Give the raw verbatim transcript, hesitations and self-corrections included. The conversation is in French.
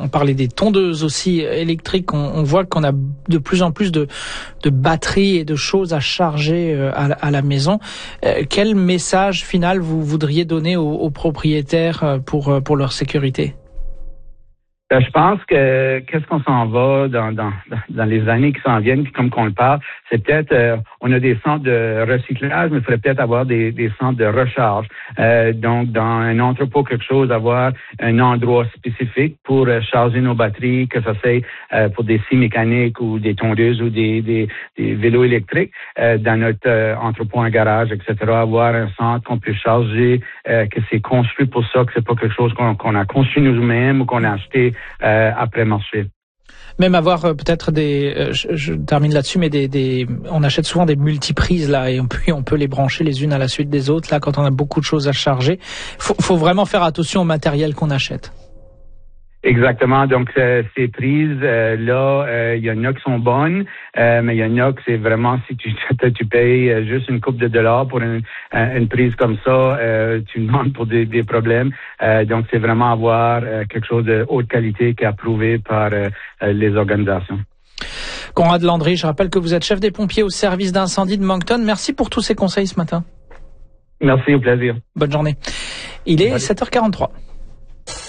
on parlait des tondeuses aussi électriques. On, on voit qu'on a de plus en plus de, de batteries et de choses à charger à, à la maison. Euh, quel message final vous voudriez donner aux, aux propriétaires pour, pour leur sécurité? Ben, je pense que qu'est-ce qu'on s'en va dans, dans, dans les années qui s'en viennent, puis comme qu'on le parle, c'est peut-être, euh, on a des centres de recyclage, mais il faudrait peut-être avoir des, des centres de recharge. Euh, donc, dans un entrepôt, quelque chose, avoir un endroit spécifique pour euh, charger nos batteries, que ça soit euh, pour des scies mécaniques ou des tondeuses ou des, des, des vélos électriques, euh, dans notre euh, entrepôt, un garage, et cetera. Avoir un centre qu'on peut charger, euh, que c'est construit pour ça, que c'est pas quelque chose qu'on, qu'on a construit nous-mêmes ou qu'on a acheté Euh, après marché. Même avoir euh, peut-être des, euh, je, je termine là-dessus, mais des, des, on achète souvent des multiprises là et on peut, on peut les brancher les unes à la suite des autres là quand on a beaucoup de choses à charger. Faut, faut vraiment faire attention au matériel qu'on achète. Exactement. Donc, euh, ces prises, euh, là, il euh, y en a qui sont bonnes, euh, mais il y en a que c'est vraiment, si tu, tu payes juste une coupe de dollars pour une, une prise comme ça, euh, tu demandes pour des, des problèmes. Euh, donc, c'est vraiment avoir euh, quelque chose de haute qualité qui est approuvé par euh, les organisations. Conrad Landry, je rappelle que vous êtes chef des pompiers au service d'incendie de Moncton. Merci pour tous ces conseils ce matin. Merci, au plaisir. Bonne journée. Il est sept heures quarante-trois.